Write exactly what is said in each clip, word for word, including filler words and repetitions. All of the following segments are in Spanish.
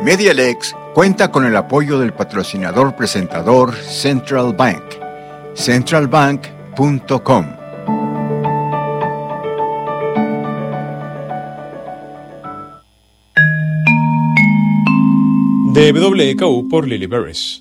Medialex cuenta con el apoyo del patrocinador presentador Central Bank. central bank punto com. De W K U por Lily Beres.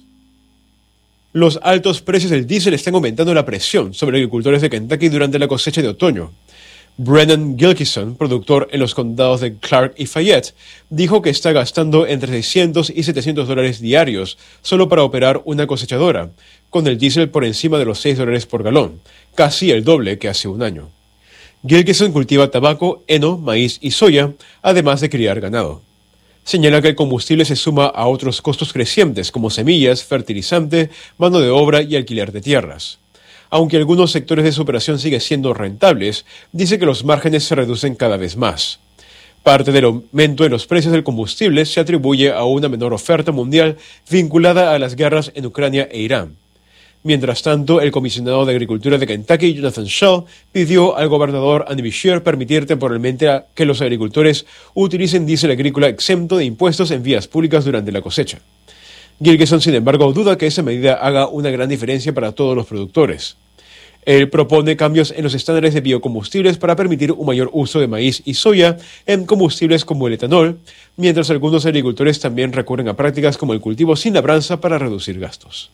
Los altos precios del diésel están aumentando la presión sobre agricultores de Kentucky durante la cosecha de otoño. Brennan Gilkison, productor en los condados de Clark y Fayette, dijo que está gastando entre seiscientos y setecientos dólares diarios solo para operar una cosechadora, con el diésel por encima de los seis dólares por galón, casi el doble que hace un año. Gilkison cultiva tabaco, heno, maíz y soya, además de criar ganado. Señala que el combustible se suma a otros costos crecientes como semillas, fertilizante, mano de obra y alquiler de tierras. Aunque algunos sectores de su operación siguen siendo rentables, dice que los márgenes se reducen cada vez más. Parte del aumento en los precios del combustible se atribuye a una menor oferta mundial vinculada a las guerras en Ucrania e Irán. Mientras tanto, el comisionado de Agricultura de Kentucky, Jonathan Shaw, pidió al gobernador Andy Beshear permitir temporalmente a que los agricultores utilicen diésel agrícola exento de impuestos en vías públicas durante la cosecha. Gilkison, sin embargo, duda que esa medida haga una gran diferencia para todos los productores. Él propone cambios en los estándares de biocombustibles para permitir un mayor uso de maíz y soya en combustibles como el etanol, mientras algunos agricultores también recurren a prácticas como el cultivo sin labranza para reducir gastos.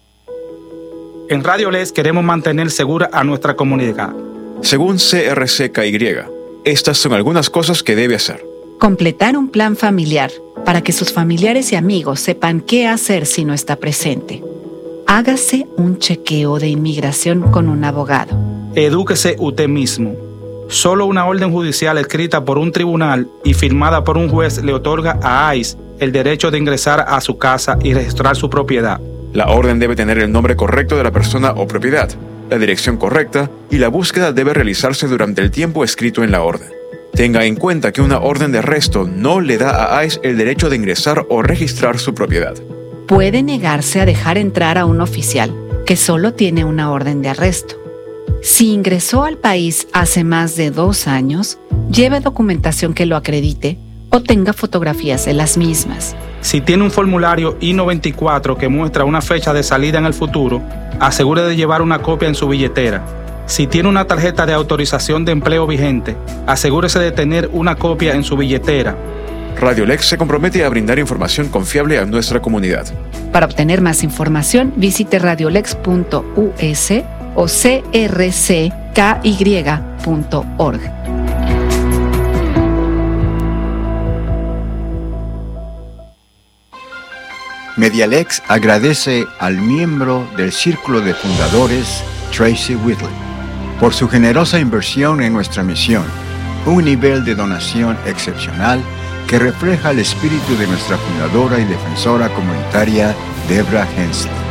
En Radio Lex queremos mantener segura a nuestra comunidad. Según C R C K Y, estas son algunas cosas que debe hacer. Completar un plan familiar para que sus familiares y amigos sepan qué hacer si no está presente. Hágase un chequeo de inmigración con un abogado. Edúquese usted mismo. Solo una orden judicial escrita por un tribunal y firmada por un juez le otorga a ICE el derecho de ingresar a su casa y registrar su propiedad. La orden debe tener el nombre correcto de la persona o propiedad, la dirección correcta y la búsqueda debe realizarse durante el tiempo escrito en la orden. Tenga en cuenta que una orden de arresto no le da a ICE el derecho de ingresar o registrar su propiedad. Puede negarse a dejar entrar a un oficial que solo tiene una orden de arresto. Si ingresó al país hace más de dos años, lleve documentación que lo acredite o tenga fotografías de las mismas. Si tiene un formulario I noventa y cuatro que muestra una fecha de salida en el futuro, asegure de llevar una copia en su billetera. Si tiene una tarjeta de autorización de empleo vigente, asegúrese de tener una copia en su billetera. Radio Lex se compromete a brindar información confiable a nuestra comunidad. Para obtener más información, visite radiolex punto u s o c r c k y punto org. Medialex agradece al miembro del Círculo de Fundadores, Tracy Whitley, por su generosa inversión en nuestra misión, un nivel de donación excepcional que refleja el espíritu de nuestra fundadora y defensora comunitaria, Debra Hensley.